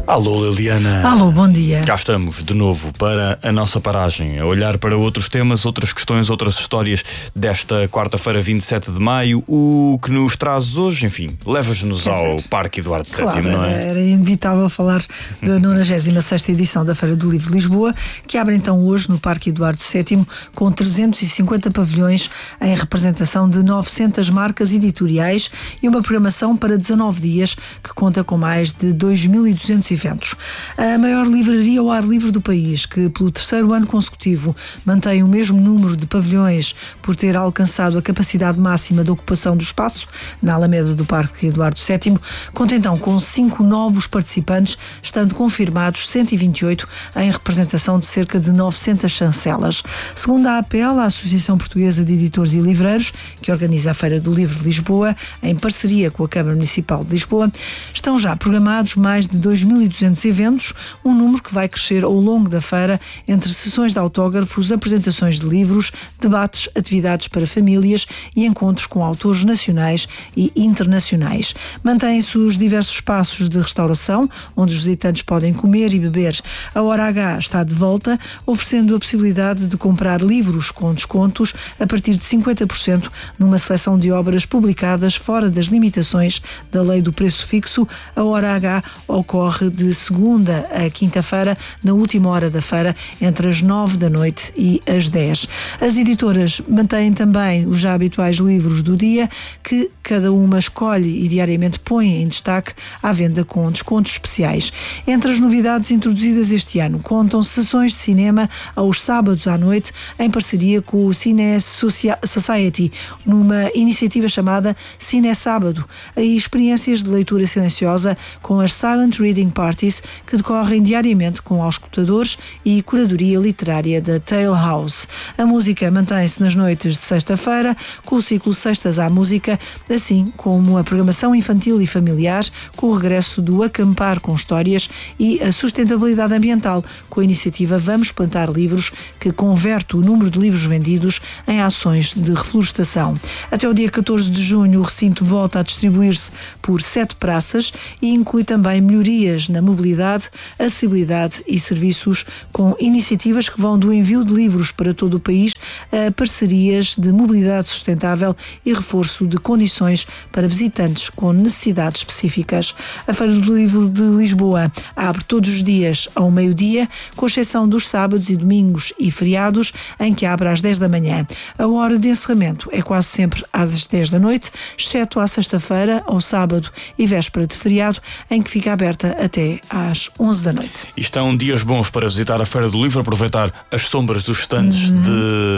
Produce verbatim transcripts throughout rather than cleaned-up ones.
Alô Liliana. Alô, bom dia. Cá estamos de novo para a nossa paragem, a olhar para outros temas, outras questões, outras histórias desta quarta-feira, vinte e sete de maio. O que nos traz hoje, enfim, leva-nos ao Parque Eduardo claro, sétimo, não é? Era inevitável falar da nonagésima sexta edição da Feira do Livro de Lisboa, que abre então hoje no Parque Eduardo sétimo com trezentos e cinquenta pavilhões em representação de novecentas marcas editoriais e uma programação para dezanove dias que conta com mais de dois mil e duzentos eventos. A maior livraria ao ar livre do país, que pelo terceiro ano consecutivo mantém o mesmo número de pavilhões por ter alcançado a capacidade máxima de ocupação do espaço na Alameda do Parque Eduardo sétimo, conta então com cinco novos participantes, estando confirmados cento e vinte e oito em representação de cerca de novecentas chancelas. Segundo a APEL, a Associação Portuguesa de Editores e Livreiros, que organiza a Feira do Livro de Lisboa, em parceria com a Câmara Municipal de Lisboa, estão já programados mais de dois mil e duzentos eventos, um número que vai crescer ao longo da feira entre sessões de autógrafos, apresentações de livros, debates, atividades para famílias e encontros com autores nacionais e internacionais. Mantêm-se os diversos espaços de restauração, onde os visitantes podem comer e beber. A Hora H está de volta, oferecendo a possibilidade de comprar livros com descontos a partir de cinquenta por cento numa seleção de obras publicadas fora das limitações da lei do preço fixo. A Hora H ocorre de segunda a quinta-feira, na última hora da feira, entre as nove da noite e as dez. As editoras mantêm também os já habituais livros do dia, que cada uma escolhe e diariamente põe em destaque à venda com descontos especiais. Entre as novidades introduzidas este ano, contam sessões de cinema aos sábados à noite, em parceria com o Cine Society, numa iniciativa chamada Cine Sábado, e experiências de leitura silenciosa com as Silent Reading Parties, que decorrem diariamente com auscultadores e curadoria literária da Tale House. A música mantém-se nas noites de sexta-feira, com o ciclo Sextas à Música, assim como a programação infantil e familiar, com o regresso do Acampar com Histórias e a sustentabilidade ambiental, com a iniciativa Vamos Plantar Livros, que converte o número de livros vendidos em ações de reflorestação. Até o dia catorze de junho, o recinto volta a distribuir-se por sete praças e inclui também melhorias na mobilidade, acessibilidade e serviços, com iniciativas que vão do envio de livros para todo o país a parcerias de mobilidade sustentável e reforço de condições para visitantes com necessidades específicas. A Feira do Livro de Lisboa abre todos os dias ao meio-dia, com exceção dos sábados e domingos e feriados, em que abre às dez da manhã. A hora de encerramento é quase sempre às dez da noite, exceto à sexta-feira, ao sábado e véspera de feriado, em que fica aberta até às onze da noite. E estão dias bons para visitar a Feira do Livro, aproveitar as sombras dos estandes uhum.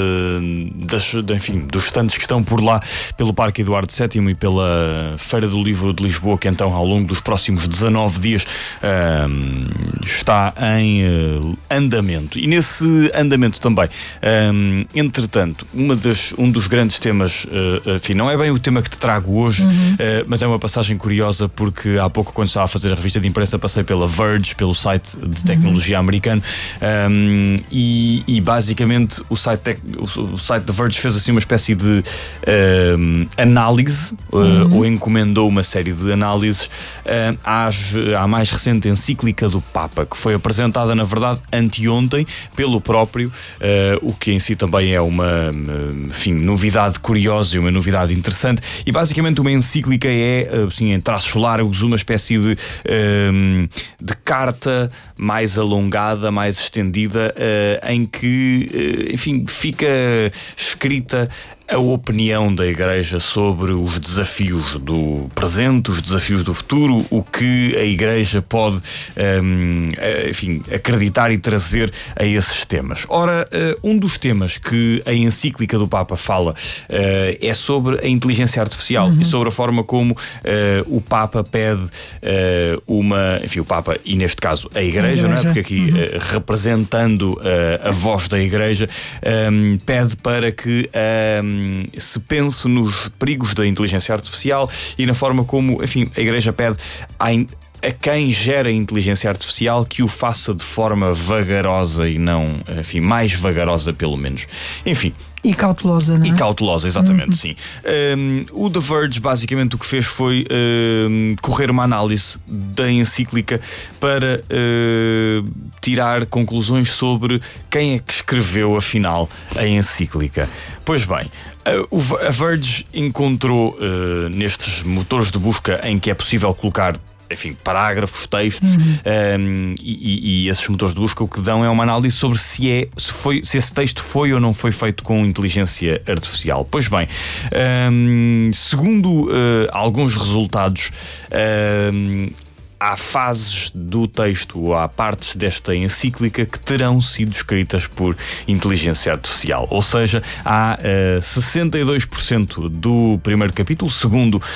de, das, de, enfim, dos estandes que estão por lá, pelo Parque Eduardo sétimo e pela Feira do Livro de Lisboa, que então ao longo dos próximos dezanove dias uh, está em uh, andamento. E nesse andamento também, um, entretanto, uma das, um dos grandes temas, uh, enfim, não é bem o tema que te trago hoje, uhum. uh, mas é uma passagem curiosa, porque há pouco, quando estava a fazer a revista de imprensa, passei pela Verge, pelo site de tecnologia uhum. americano, um, e, e basicamente o site, tec, o, o site da Verge fez assim uma espécie de um, análise, uhum. uh, ou encomendou uma série de análises uh, às, à mais recente encíclica do Papa, que foi apresentada, na verdade, anteontem pelo próprio, uh, o que em si também é uma enfim, novidade curiosa e uma novidade interessante. E basicamente uma encíclica é, assim, em traços largos, uma espécie de, um, de carta mais alongada, mais estendida, uh, em que, uh, enfim, fica escrita a opinião da Igreja sobre os desafios do presente, os desafios do futuro, o que a Igreja pode, um, enfim, acreditar e trazer a esses temas. Ora, um dos temas que a encíclica do Papa fala uh, é sobre a inteligência artificial uhum. e sobre a forma como uh, o Papa pede uh, uma, enfim, o Papa e neste caso a Igreja, a Igreja. Não é? Porque aqui uhum. uh, representando uh, a voz da Igreja, um, pede para que um, se pense nos perigos da inteligência artificial e na forma como, enfim, a Igreja pede a, a quem gera a inteligência artificial que o faça de forma vagarosa e não, enfim, mais vagarosa pelo menos. Enfim. E cautelosa, não é? E cautelosa, exatamente, uhum. sim. Um, o The Verge basicamente o que fez foi um, correr uma análise da encíclica para uh, tirar conclusões sobre quem é que escreveu, afinal, a encíclica. Pois bem, a Verge encontrou uh, nestes motores de busca em que é possível colocar, enfim, parágrafos, textos, uhum. um, e, e esses motores de busca o que dão é uma análise sobre se, é, se, foi, se esse texto foi ou não foi feito com inteligência artificial. Pois bem, um, segundo uh, alguns resultados, um, há fases do texto, ou há partes desta encíclica que terão sido escritas por inteligência artificial. Ou seja, há uh, sessenta e dois por cento do primeiro capítulo, segundo, uh,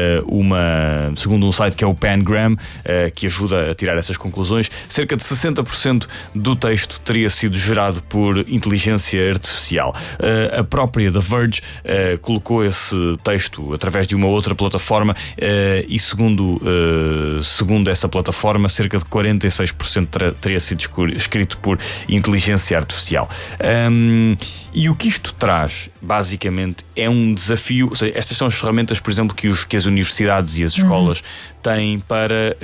uma, segundo um site que é o Pangram, uh, que ajuda a tirar essas conclusões, cerca de sessenta por cento do texto teria sido gerado por inteligência artificial. Uh, a própria The Verge uh, colocou esse texto através de uma outra plataforma uh, e segundo, uh, segundo Segundo essa plataforma, cerca de quarenta e seis por cento teria sido escrito por inteligência artificial. Um, e o que isto traz, basicamente, é um desafio. Ou seja, estas são as ferramentas, por exemplo, que, os, que as universidades e as escolas uhum. têm para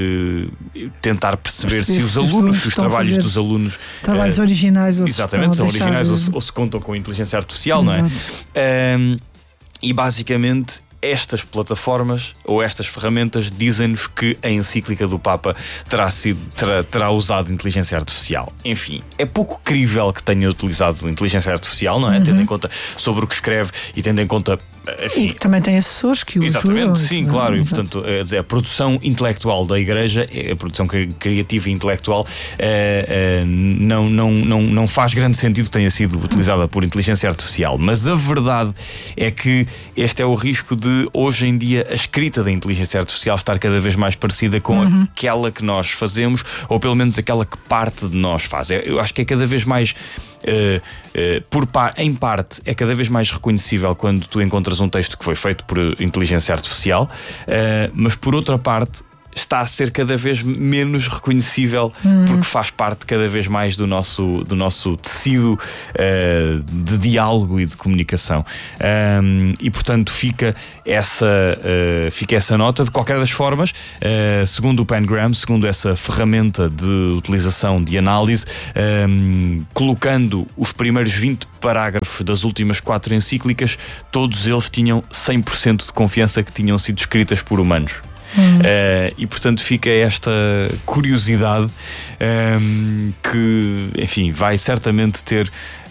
uh, tentar perceber, perceber se os alunos, se os trabalhos dos alunos. Trabalhos uh, originais ou exatamente, se são originais de... ou, se, ou se contam com inteligência artificial, Exato. Não é? Um, e basicamente. Estas plataformas ou estas ferramentas dizem-nos que a encíclica do Papa terá, sido, terá, terá usado inteligência artificial. Enfim, é pouco crível que tenha utilizado inteligência artificial, não é? Uhum. Tendo em conta sobre o que escreve e tendo em conta. Enfim, e também tem assessores que o exatamente, ajudam. Sim, claro. E, portanto, a, a produção intelectual da Igreja, a produção criativa e intelectual, uh, uh, não, não, não, não faz grande sentido que tenha sido utilizada por inteligência artificial. Mas a verdade é que este é o risco de, hoje em dia, a escrita da inteligência artificial estar cada vez mais parecida com uhum. aquela que nós fazemos, ou pelo menos aquela que parte de nós faz. Eu acho que é cada vez mais. Uh, uh, por par, em parte é cada vez mais reconhecível quando tu encontras um texto que foi feito por inteligência artificial, uh, mas por outra parte está a ser cada vez menos reconhecível uhum. porque faz parte cada vez mais do nosso, do nosso tecido uh, de diálogo e de comunicação. Um, e portanto fica essa, uh, fica essa nota. De qualquer das formas, uh, segundo o Pangram, segundo essa ferramenta de utilização de análise, um, colocando os primeiros vinte parágrafos das últimas quatro encíclicas, todos eles tinham cem por cento de confiança que tinham sido escritas por humanos. Hum. Uh, e portanto fica esta curiosidade um, que, enfim, vai certamente ter,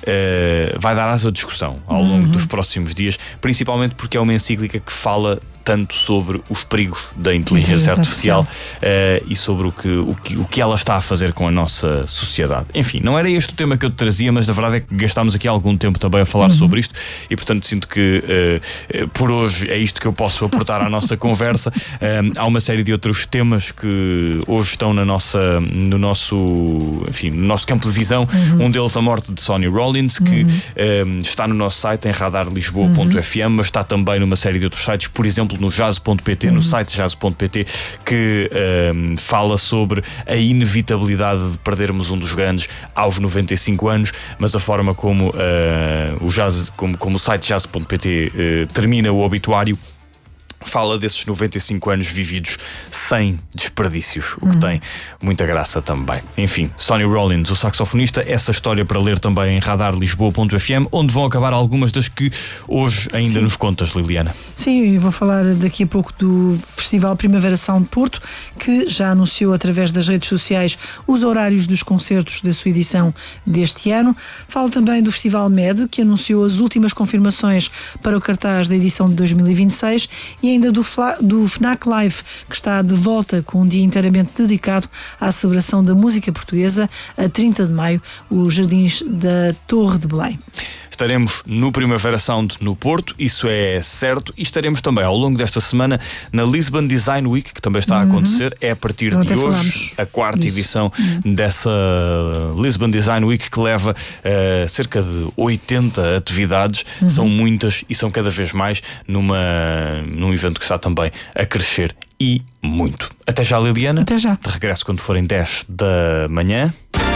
uh, vai dar asa à discussão ao longo uhum. dos próximos dias, principalmente porque é uma encíclica que fala tanto sobre os perigos da inteligência artificial uh, e sobre o que, o, que, o que ela está a fazer com a nossa sociedade. Enfim, não era este o tema que eu te trazia, mas a verdade é que gastámos aqui algum tempo também a falar uhum. sobre isto e portanto sinto que uh, uh, por hoje é isto que eu posso aportar à nossa conversa. Uh, há uma série de outros temas que hoje estão na nossa, no, nosso, enfim, no nosso campo de visão. Uhum. Um deles a morte de Sonny Rollins, que uhum. uh, está no nosso site em radar lisboa ponto f m, uhum. mas está também numa série de outros sites, por exemplo no jazz ponto p t, uhum. no site jazz ponto p t, que um, fala sobre a inevitabilidade de perdermos um dos grandes aos noventa e cinco anos, mas a forma como, uh, o, jazz, como, como o site jazz ponto p t uh, termina o obituário fala desses noventa e cinco anos vividos sem desperdícios, o que uhum. tem muita graça também. Enfim, Sonny Rollins, o saxofonista, essa história para ler também em radar lisboa ponto f m, onde vão acabar algumas das que hoje ainda Sim. nos contas, Liliana. Sim, e vou falar daqui a pouco do Festival Primavera Sound Porto, que já anunciou através das redes sociais os horários dos concertos da sua edição deste ano. Falo também do Festival M E D, que anunciou as últimas confirmações para o cartaz da edição de dois mil e vinte e seis, e ainda do, do FNAC Live, que está de volta com um dia inteiramente dedicado à celebração da música portuguesa a trinta de maio, os Jardins da Torre de Belém. Estaremos no Primavera Sound no Porto, isso é certo, e estaremos também ao longo desta semana na Lisbon Design Week, que também está a acontecer. Uhum. É a partir então, de hoje falamos. a quarta isso. edição uhum. dessa Lisbon Design Week, que leva uh, cerca de oitenta atividades, uhum. são muitas e são cada vez mais numa, num evento que está também a crescer e muito. Até já, Liliana. Até já. De regresso quando forem dez da manhã.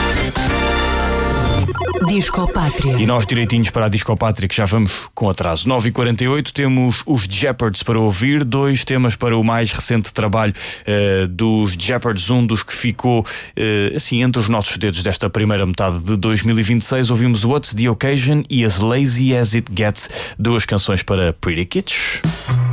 Disco Pátria. E nós direitinhos para a Disco Pátria, que já vamos com atraso. nove e quarenta e oito, temos os Jeopards para ouvir, dois temas para o mais recente trabalho uh, dos Jeopards, um dos que ficou uh, assim entre os nossos dedos desta primeira metade de dois mil e vinte e seis. Ouvimos What's the Occasion e As Lazy as It Gets, duas canções para Pretty Kids.